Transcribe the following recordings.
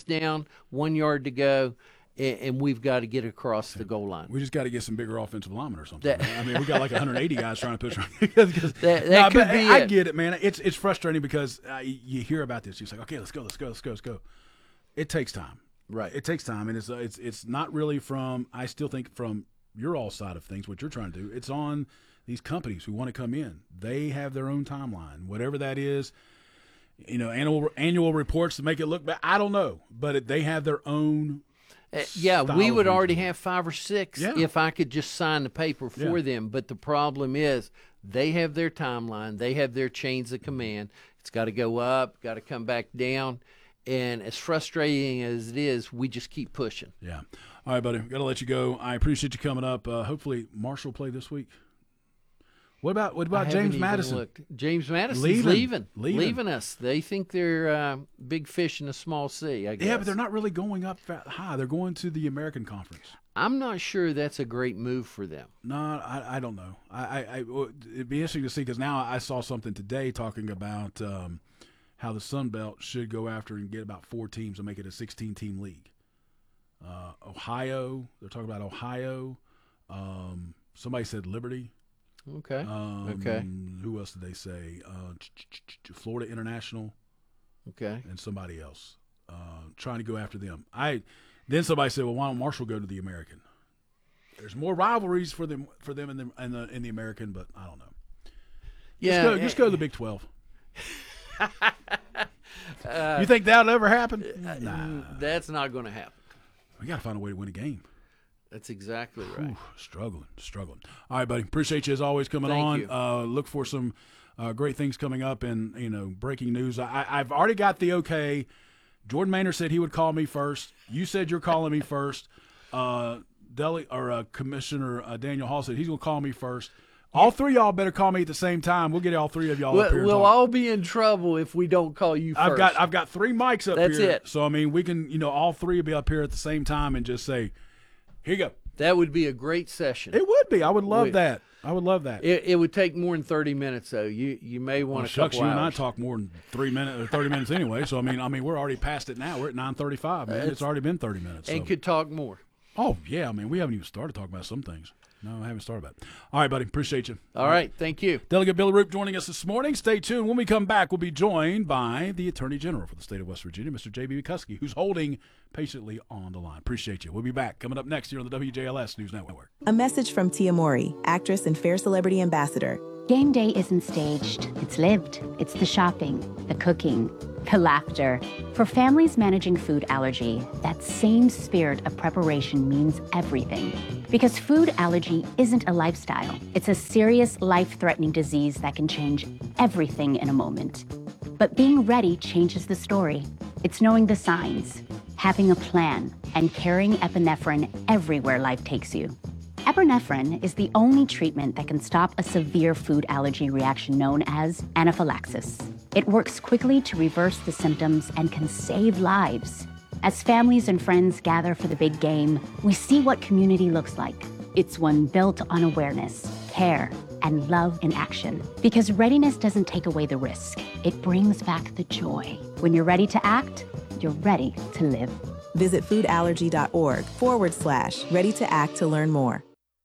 First down, 1 yard to go, and we've got to get across the goal line. We just got to get some bigger offensive linemen or something. I mean, we got like 180 guys trying to push around. that could be I get it, man. It's frustrating because you hear about this. You're like, okay, let's go. It takes time. Right. It takes time, and it's not really from. I still think from your all side of things, what you're trying to do. It's on these companies who want to come in. They have their own timeline, whatever that is. Annual reports to make it look bad. I don't know, but they have their own. We would already have 5 or 6 Yeah. if I could just sign the paper for them. But the problem is they have their timeline. They have their chains of command. It's got to go up, got to come back down. And as frustrating as it is, we just keep pushing. Yeah. All right, buddy. Got to let you go. I appreciate you coming up. Hopefully Marshall play this week. What about James Madison? James Madison's leaving us. They think they're big fish in a small sea, I guess. Yeah, but they're not really going up that high. They're going to the American Conference. I'm not sure that's a great move for them. No, I don't know. It'd be interesting to see because now I saw something today talking about how the Sun Belt should go after and get about 4 teams and make it a 16-team league. Ohio, they're talking about Ohio. Somebody said Liberty. Okay. Who else did they say? Florida International. Okay. And somebody else trying to go after them. Then somebody said, "Well, why don't Marshall go to the American?" There's more rivalries for them in the American, but I don't know. Yeah, just go to the Big 12. You think that'll ever happen? Nah, that's not going to happen. We got to find a way to win a game. That's exactly right. Struggling. All right, buddy. Appreciate you as always coming Thank on. you. Look for some great things coming up and breaking news. I've already got the okay. Jordan Maynard said he would call me first. You said you're calling me first. Commissioner Daniel Hall said he's going to call me first. All 3 of y'all better call me at the same time. We'll get all 3 of y'all up here. We'll all be in trouble if we don't call you first. I've got 3 mics up here. That's it. So I mean, we can all 3 will be up here at the same time and just say, "Here you go." That would be a great session. It would be. I would love that. It would take more than 30 minutes, though. You may want a couple you hours. and I talk more than 3 minutes or 30 minutes anyway. So I mean, we're already past it now. We're at 9:35, man. It's already been 30 minutes. And could talk more. Oh yeah, I mean, we haven't even started talking about some things. No, I haven't started about it. All right, buddy. Appreciate you. All right. Thank you. Delegate Billy Roop joining us this morning. Stay tuned. When we come back, we'll be joined by the Attorney General for the state of West Virginia, Mr. J.B. McCuskey, who's holding patiently on the line. Appreciate you. We'll be back coming up next here on the WJLS News Network. A message from Tia Mori, actress and Fair Celebrity Ambassador. Game day isn't staged, it's lived. It's the shopping, the cooking, the laughter. For families managing food allergy, that same spirit of preparation means everything. Because food allergy isn't a lifestyle. It's a serious, life-threatening disease that can change everything in a moment. But being ready changes the story. It's knowing the signs, having a plan, and carrying epinephrine everywhere life takes you. Epinephrine is the only treatment that can stop a severe food allergy reaction known as anaphylaxis. It works quickly to reverse the symptoms and can save lives. As families and friends gather for the big game, we see what community looks like. It's one built on awareness, care, and love in action. Because readiness doesn't take away the risk. It brings back the joy. When you're ready to act, you're ready to live. Visit foodallergy.org/ready to act to learn more.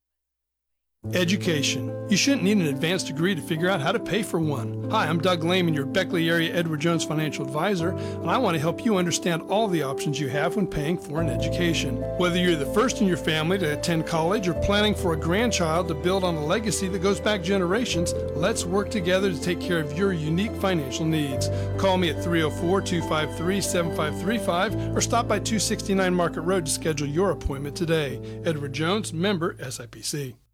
Education. You shouldn't need an advanced degree to figure out how to pay for one. Hi, I'm Doug Lehman, your Beckley area Edward Jones financial advisor, and I want to help you understand all the options you have when paying for an education. Whether you're the first in your family to attend college or planning for a grandchild to build on a legacy that goes back generations, let's work together to take care of your unique financial needs. Call me at 304-253-7535 or stop by 269 Market Road to schedule your appointment today. Edward Jones, member SIPC.